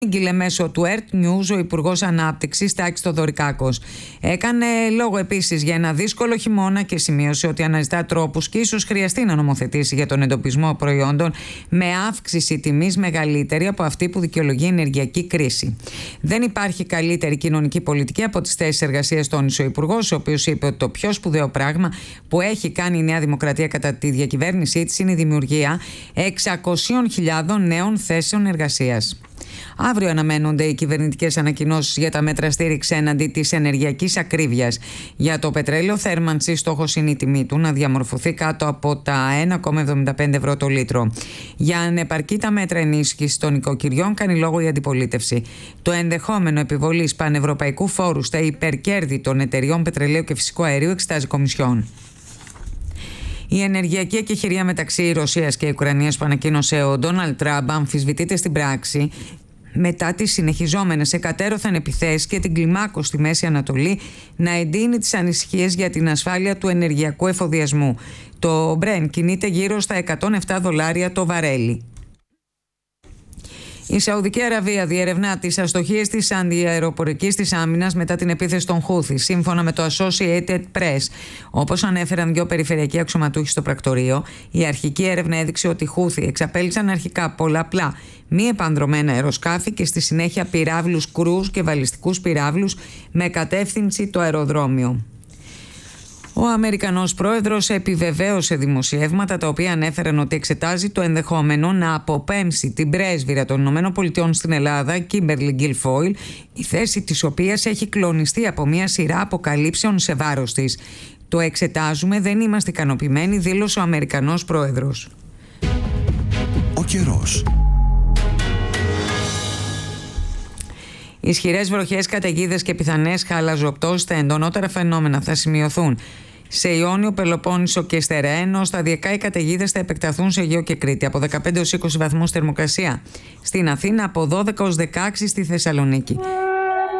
Ήγγειλε μέσω του ERT News ο Υπουργός Ανάπτυξης Τάκης Θοδωρικάκος. Έκανε λόγο επίσης για ένα δύσκολο χειμώνα και σημείωσε ότι αναζητά τρόπους και ίσως χρειαστεί να νομοθετήσει για τον εντοπισμό προϊόντων με αύξηση τιμής μεγαλύτερη από αυτή που δικαιολογεί η ενεργειακή κρίση. Δεν υπάρχει καλύτερη κοινωνική πολιτική από τις θέσεις εργασίας, τόνισε ο Υπουργός, ο οποίος είπε ότι το πιο σπουδαίο πράγμα που έχει κάνει η Νέα Δημοκρατία κατά τη διακυβέρνησή της είναι η δημιουργία 600.000 νέων θέσεων εργασίας. Αύριο αναμένονται οι κυβερνητικές ανακοινώσεις για τα μέτρα στήριξη έναντι της ενεργειακής ακρίβειας. Για το πετρέλαιο θέρμανση, στόχος είναι η τιμή του να διαμορφωθεί κάτω από τα 1,75 ευρώ το λίτρο. Για ανεπαρκή τα μέτρα ενίσχυσης των οικοκυριών κάνει λόγο η αντιπολίτευση. Το ενδεχόμενο επιβολής πανευρωπαϊκού φόρου στα υπερκέρδη των εταιριών πετρελαίου και φυσικού αερίου εξετάζει η Κομισιόν. Η ενεργειακή εκεχηρία μεταξύ Ρωσίας και Ουκρανίας που ανακοίνωσε ο Ντόναλντ Τραμπ αμφισβητείται στην πράξη μετά τις συνεχιζόμενες εκατέρωθεν επιθέσεις και την κλιμάκωση στη Μέση Ανατολή να εντείνει τις ανησυχίες για την ασφάλεια του ενεργειακού εφοδιασμού. Το Brent κινείται γύρω στα $107 το βαρέλι. Η Σαουδική Αραβία διερευνά τις αστοχίες της αντιαεροπορικής της άμυνας μετά την επίθεση των Χούθη, σύμφωνα με το Associated Press. Όπως ανέφεραν δύο περιφερειακοί αξιωματούχοι στο πρακτορείο, η αρχική έρευνα έδειξε ότι οι Χούθη εξαπέλυσαν αρχικά πολλαπλά μη επανδρωμένα αεροσκάφη και στη συνέχεια πυράβλους κρούζ και βαλιστικούς πυράβλους με κατεύθυνση το αεροδρόμιο. Ο Αμερικανός πρόεδρος επιβεβαίωσε δημοσιεύματα τα οποία ανέφεραν ότι εξετάζει το ενδεχόμενο να αποπέμψει την πρέσβυρα των ΗΠΑ στην Ελλάδα, Κίμπερλι Γκίλφόιλ, η θέση της οποίας έχει κλονιστεί από μια σειρά αποκαλύψεων σε βάρος της. Το εξετάζουμε, δεν είμαστε ικανοποιημένοι, δήλωσε ο Αμερικανός πρόεδρος. Ο καιρός. Ισχυρές βροχές, καταιγίδες και πιθανές χαλαζοπτώσεις, τα εντονότερα φαινόμενα θα σημειωθούν σε Ιόνιο, Πελοπόννησο και Στερεά, ενώ σταδιακά οι καταιγίδες θα επεκταθούν σε Αιγαίο και Κρήτη. Από 15 έως 20 βαθμούς θερμοκρασία στην Αθήνα, από 12 έως 16 στη Θεσσαλονίκη.